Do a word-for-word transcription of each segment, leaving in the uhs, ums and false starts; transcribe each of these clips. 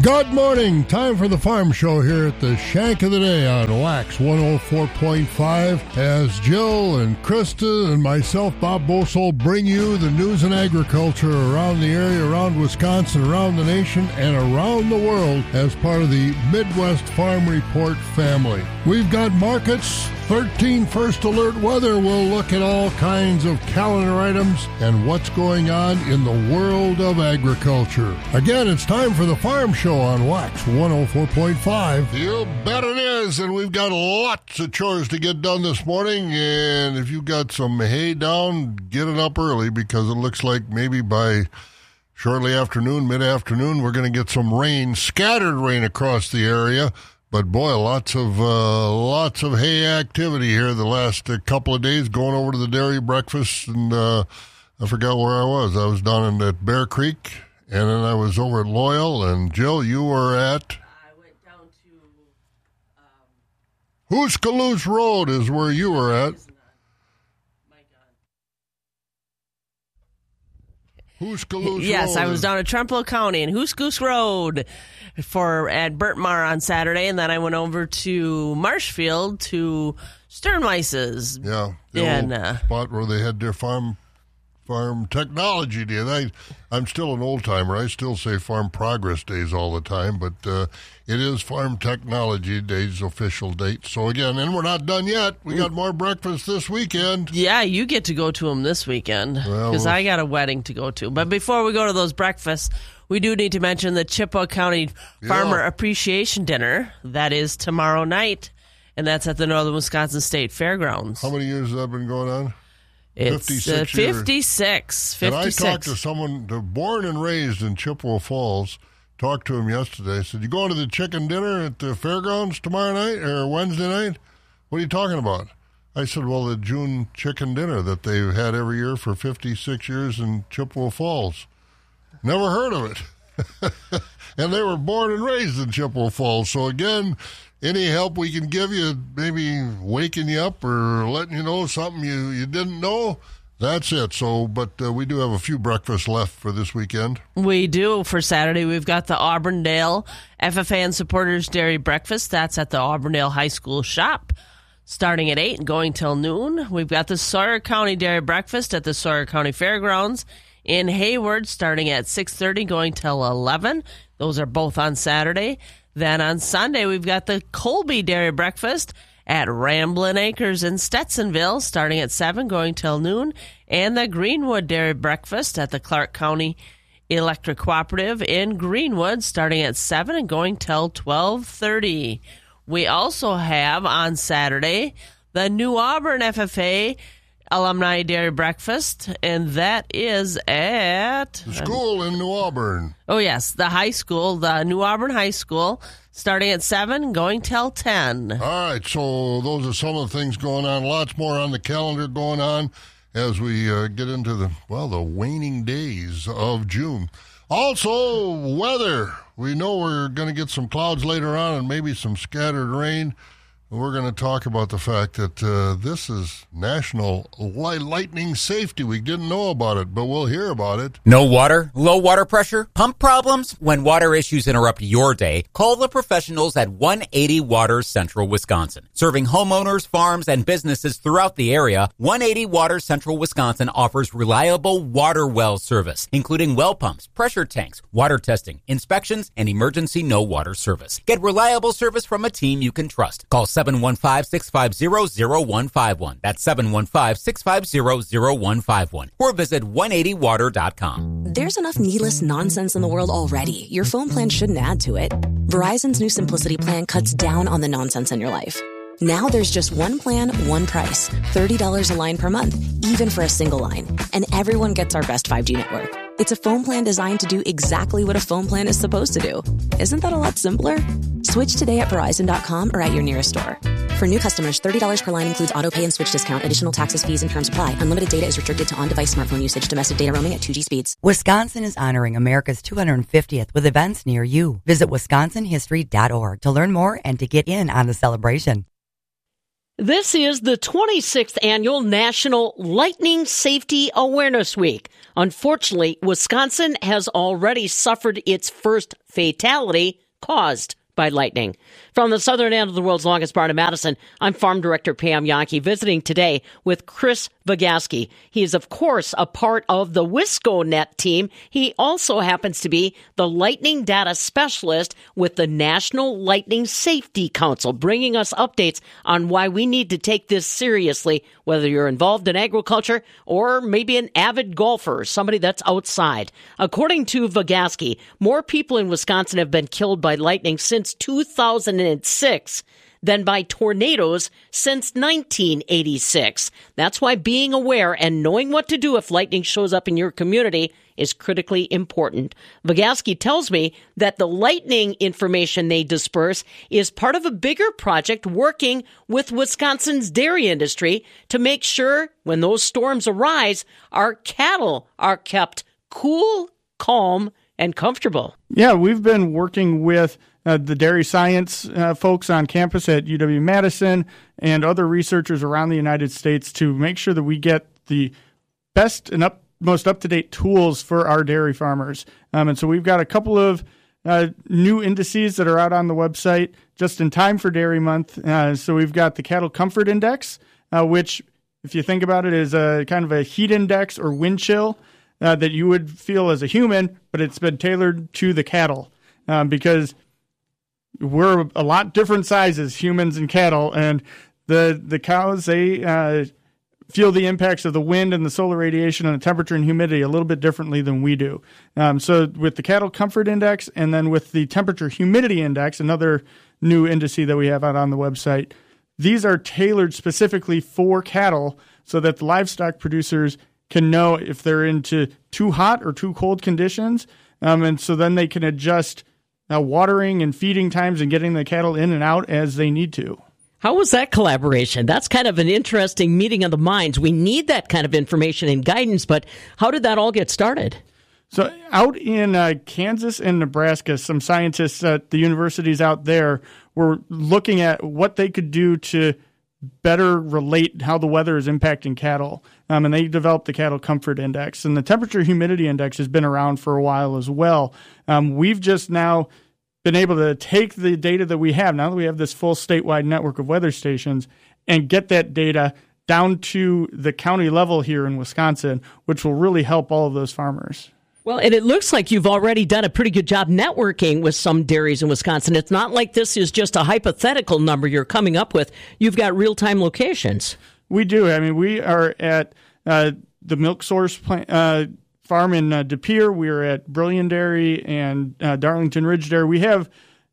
Good morning. Time for the Farm Show here at the Shank of the Day on Wax one oh four point five. As Jill and Krista and myself, Bob Bosol, bring you the news and agriculture around the area, around Wisconsin, around the nation, and around the world as part of the Midwest Farm Report family. We've got markets, thirteen First Alert weather. We'll look at all kinds of calendar items and what's going on in the world of agriculture. Again, it's time for the Farm Show on Wax one oh four point five. You bet it is, and we've got lots of chores to get done this morning, and if you've got some hay down, get it up early because it looks like maybe by shortly afternoon, mid-afternoon, we're going to get some rain, scattered rain across the area. But boy, lots of uh, lots of hay activity here the last uh, couple of days, going over to the dairy breakfast, and uh, I forgot where I was. I was down in at Bear Creek, and then I was over at Loyal, and Jill, you were at? I went down to... Um, Huskaloose Road is where you were at. Huskaloose yes, Road. I was down at Trempealeau County in Huskaloose Road for at Burtmar on Saturday, and then I went over to Marshfield to Sternweiss's. Yeah, the and, old uh, spot where they had their farm farm technology day. I, I'm still an old-timer. I still say Farm Progress Days all the time, but uh, it is Farm Technology Day's official date. So, again, and we're not done yet. We got more breakfast this weekend. Yeah, you get to go to them this weekend because well, I got a wedding to go to. But before we go to those breakfasts, we do need to mention the Chippewa County Farmer yeah. Appreciation Dinner. That is tomorrow night, and that's at the Northern Wisconsin State Fairgrounds. How many years has that been going on? It's fifty-six. Uh, fifty-six. fifty-six. And I talked to someone born and raised in Chippewa Falls. Talked to him yesterday. I said, "You going to the chicken dinner at the fairgrounds tomorrow night or Wednesday night? What are you talking about?" I said, "Well, the June chicken dinner that they've had every year for fifty-six years in Chippewa Falls." Never heard of it. And they were born and raised in Chippewa Falls. So again, any help we can give you, maybe waking you up or letting you know something you, you didn't know, that's it. So, but uh, we do have a few breakfasts left for this weekend. We do. For Saturday, we've got the Auburndale F F A and Supporters Dairy Breakfast. That's at the Auburndale High School shop, starting at eight and going till noon. We've got the Sawyer County Dairy Breakfast at the Sawyer County Fairgrounds in Hayward, starting at six thirty, going till eleven. Those are both on Saturday. Then on Sunday, we've got the Colby Dairy Breakfast at Ramblin' Acres in Stetsonville, starting at seven, going till noon. And the Greenwood Dairy Breakfast at the Clark County Electric Cooperative in Greenwood, starting at seven and going till twelve thirty. We also have on Saturday the New Auburn F F A Alumni Dairy Breakfast, and that is at... the school um, in New Auburn. Oh, yes, the high school, the New Auburn High School, starting at seven, going till ten. All right, so those are some of the things going on. Lots more on the calendar going on as we uh, get into the, well, the waning days of June. Also, weather. We know we're going to get some clouds later on and maybe some scattered rain. We're going to talk about the fact that uh, this is National Light Lightning Safety Week. Didn't know about it, but we'll hear about it. No water? Low water pressure? Pump problems? When water issues interrupt your day, call the professionals at one eighty Water Central Wisconsin. Serving homeowners, farms, and businesses throughout the area, one eighty Water Central Wisconsin offers reliable water well service, including well pumps, pressure tanks, water testing, inspections, and emergency no water service. Get reliable service from a team you can trust. Call seven one five, six five zero, zero one five one. That's seven one five, six five zero, zero one five one. Or visit one eighty water dot com. There's enough needless nonsense in the world already. Your phone plan shouldn't add to it. Verizon's new Simplicity plan cuts down on the nonsense in your life. Now there's just one plan, one price. thirty dollars a line per month, even for a single line. And everyone gets our best five G network. It's a phone plan designed to do exactly what a phone plan is supposed to do. Isn't that a lot simpler? Switch today at Verizon dot com or at your nearest store. For new customers, thirty dollars per line includes auto pay and switch discount. Additional taxes, fees, and terms apply. Unlimited data is restricted to on-device smartphone usage. Domestic data roaming at two G speeds. Wisconsin is honoring America's two hundred fiftieth with events near you. Visit wisconsin history dot org to learn more and to get in on the celebration. This is the twenty-sixth Annual National Lightning Safety Awareness Week. Unfortunately, Wisconsin has already suffered its first fatality caused by lightning. From the southern end of the world's longest barn in Madison, I'm Farm Director Pam Yankee, visiting today with Chris Vigaski. He is, of course, a part of the WiscoNet team. He also happens to be the lightning data specialist with the National Lightning Safety Council, bringing us updates on why we need to take this seriously, whether you're involved in agriculture or maybe an avid golfer or somebody that's outside. According to Vigaski, more people in Wisconsin have been killed by lightning since two thousand six than by tornadoes since nineteen eighty-six. That's why being aware and knowing what to do if lightning shows up in your community is critically important. Vigaski tells me that the lightning information they disperse is part of a bigger project working with Wisconsin's dairy industry to make sure when those storms arise, our cattle are kept cool, calm, and comfortable. Yeah, we've been working with Uh, the dairy science uh, folks on campus at U W-Madison and other researchers around the United States to make sure that we get the best and up, most up-to-date tools for our dairy farmers. Um, and so we've got a couple of uh, new indices that are out on the website just in time for Dairy Month. Uh, so we've got the Cattle Comfort Index, uh, which, if you think about it, is a kind of a heat index or wind chill uh, that you would feel as a human, but it's been tailored to the cattle um, because we're a lot different sizes, humans and cattle, and the the cows, they uh, feel the impacts of the wind and the solar radiation and the temperature and humidity a little bit differently than we do. Um, so with the Cattle Comfort Index and then with the Temperature Humidity Index, another new indice that we have out on the website, these are tailored specifically for cattle so that the livestock producers can know if they're into too hot or too cold conditions, um, and so then they can adjust Uh, watering and feeding times and getting the cattle in and out as they need to. How was that collaboration? That's kind of an interesting meeting of the minds. We need that kind of information and guidance, but how did that all get started? So out in uh, Kansas and Nebraska, some scientists at the universities out there were looking at what they could do to better relate how the weather is impacting cattle. Um, and they developed the Cattle Comfort Index. And the Temperature Humidity Index has been around for a while as well. Um, we've just now been able to take the data that we have, now that we have this full statewide network of weather stations, and get that data down to the county level here in Wisconsin, which will really help all of those farmers. Well, and it looks like you've already done a pretty good job networking with some dairies in Wisconsin. It's not like this is just a hypothetical number you're coming up with. You've got real-time locations. We do. I mean, we are at uh, the Milk Source plant, uh, farm in uh, De Pere. We are at Brillion Dairy and uh, Darlington Ridge Dairy. We have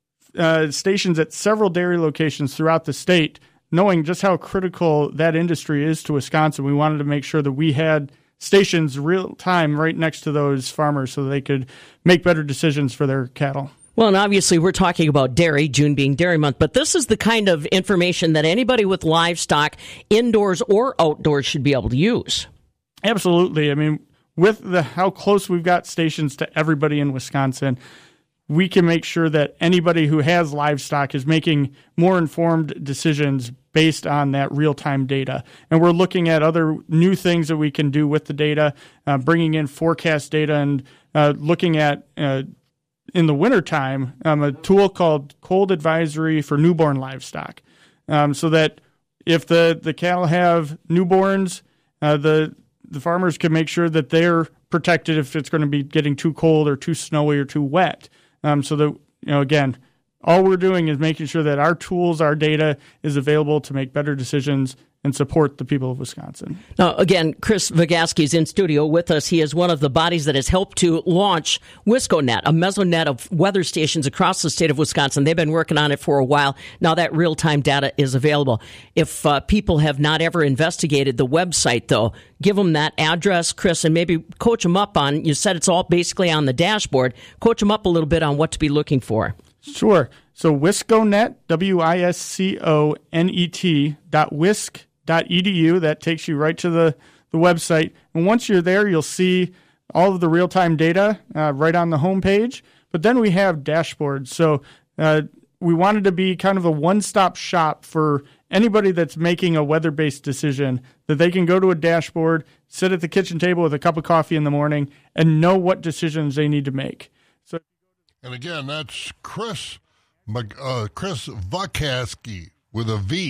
uh, stations at several dairy locations throughout the state. Knowing just how critical that industry is to Wisconsin, we wanted to make sure that we had stations real time right next to those farmers so they could make better decisions for their cattle. Well, and obviously we're talking about dairy, June being Dairy Month, but this is the kind of information that anybody with livestock, indoors or outdoors, should be able to use. Absolutely. I mean, with the how close we've got stations to everybody in Wisconsin, we can make sure that anybody who has livestock is making more informed decisions based on that real-time data. And we're looking at other new things that we can do with the data, uh, bringing in forecast data and uh, looking at, uh, in the wintertime, um, a tool called Cold Advisory for Newborn Livestock, um, so that if the, the cattle have newborns, uh, the the farmers can make sure that they're protected if it's going to be getting too cold or too snowy or too wet. Um, so that, you know, again, all we're doing is making sure that our tools, our data is available to make better decisions and support the people of Wisconsin. Now, again, Chris Vigaski is in studio with us. He is one of the bodies that has helped to launch WiscoNet, a mesonet of weather stations across the state of Wisconsin. They've been working on it for a while. Now that real-time data is available. If uh, people have not ever investigated the website, though, give them that address, Chris, and maybe coach them up on, you said it's all basically on the dashboard, coach them up a little bit on what to be looking for. Sure. So WiscoNet, W I S C O N E T dot wisc dot e d u. That takes you right to the, the website. And once you're there, you'll see all of the real-time data uh, right on the homepage. But then we have dashboards. So uh, we wanted to be kind of a one-stop shop for anybody that's making a weather-based decision, that they can go to a dashboard, sit at the kitchen table with a cup of coffee in the morning, and know what decisions they need to make. So, and again, that's Chris, Mc- uh, Chris Vukaski with a V.